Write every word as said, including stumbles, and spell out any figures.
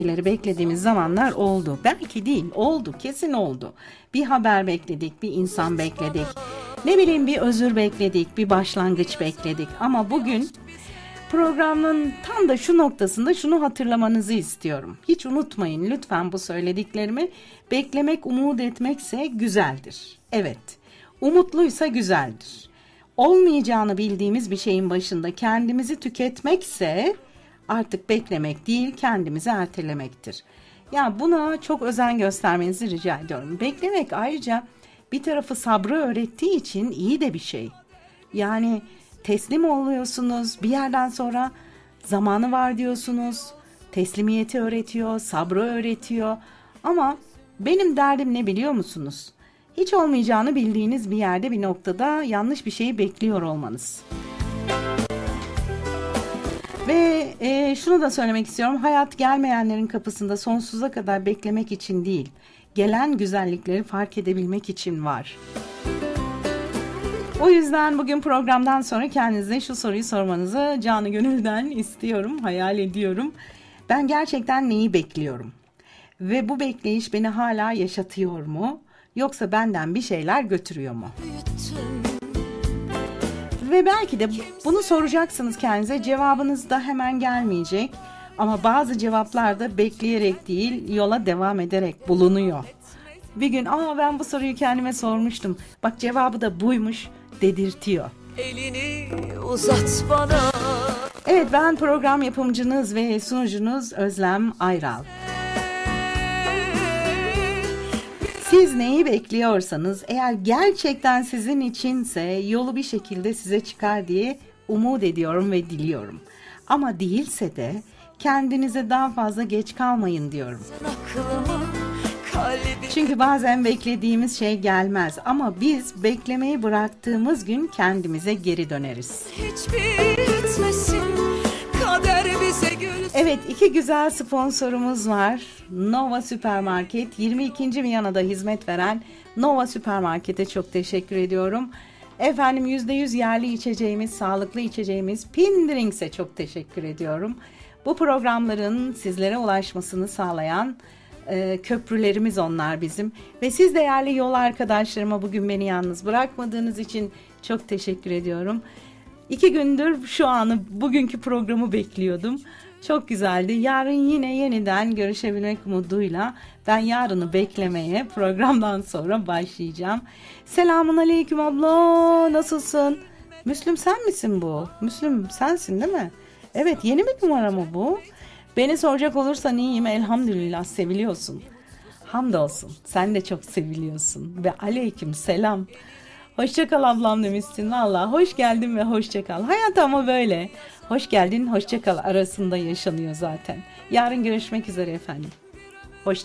şeyleri beklediğimiz zamanlar oldu. Belki değil, oldu, kesin oldu. Bir haber bekledik, bir insan bekledik. Ne bileyim bir özür bekledik, bir başlangıç bekledik. Ama bugün programın tam da şu noktasında şunu hatırlamanızı istiyorum. Hiç unutmayın lütfen bu söylediklerimi. Beklemek, umut etmekse güzeldir. Evet, umutluysa güzeldir. Olmayacağını bildiğimiz bir şeyin başında kendimizi tüketmekse artık beklemek değil, kendimizi ertelemektir. Ya buna çok özen göstermenizi rica ediyorum. Beklemek ayrıca bir tarafı sabrı öğrettiği için iyi de bir şey. Yani teslim oluyorsunuz, bir yerden sonra zamanı var diyorsunuz, teslimiyeti öğretiyor, sabrı öğretiyor. Ama benim derdim ne biliyor musunuz? Hiç olmayacağını bildiğiniz bir yerde, bir noktada yanlış bir şeyi bekliyor olmanız. Ve e, şunu da söylemek istiyorum. Hayat gelmeyenlerin kapısında sonsuza kadar beklemek için değil, gelen güzellikleri fark edebilmek için var. O yüzden bugün programdan sonra kendinize şu soruyu sormanızı canı gönülden istiyorum, hayal ediyorum. Ben gerçekten neyi bekliyorum? Ve bu bekleyiş beni hala yaşatıyor mu? Yoksa benden bir şeyler götürüyor mu? Ve belki de bunu soracaksınız kendinize. Cevabınız da hemen gelmeyecek. Ama bazı cevaplar da bekleyerek değil, yola devam ederek bulunuyor. Bir gün aa ben bu soruyu kendime sormuştum. Bak cevabı da buymuş dedirtiyor. Elini uzat bana. Evet, ben program yapımcınız ve sunucunuz Özlem Ayral. Siz neyi bekliyorsanız, eğer gerçekten sizin içinse yolu bir şekilde size çıkar diye umut ediyorum ve diliyorum. Ama değilse de kendinize daha fazla geç kalmayın diyorum. Çünkü bazen beklediğimiz şey gelmez ama biz beklemeyi bıraktığımız gün kendimize geri döneriz. Evet, iki güzel sponsorumuz var. Nova Süpermarket, yirmi ikinci Viyana'da hizmet veren Nova Süpermarket'e çok teşekkür ediyorum. Efendim yüzde yüz yerli içeceğimiz, sağlıklı içeceğimiz Pindrings'e çok teşekkür ediyorum. Bu programların sizlere ulaşmasını sağlayan e, köprülerimiz onlar bizim. Ve siz değerli yol arkadaşlarıma bugün beni yalnız bırakmadığınız için çok teşekkür ediyorum. İki gündür şu anı, bugünkü programı bekliyordum. Çok güzeldi. Yarın yine yeniden görüşebilmek umuduyla ben yarını beklemeye programdan sonra başlayacağım. Selamun aleyküm abla, nasılsın? Müslüm sen misin bu? Müslüm sensin değil mi? Evet, yeni bir numara mı bu? Beni soracak olursan iyiyim elhamdülillah, seviliyorsun. Hamdolsun, sen de çok seviliyorsun. Ve aleyküm selam. Hoşça kal ablam demişsin valla. Hoş geldin ve hoşça kal. Hayat ama böyle. Hoş geldin, hoşça kal arasında yaşanıyor zaten. Yarın görüşmek üzere efendim.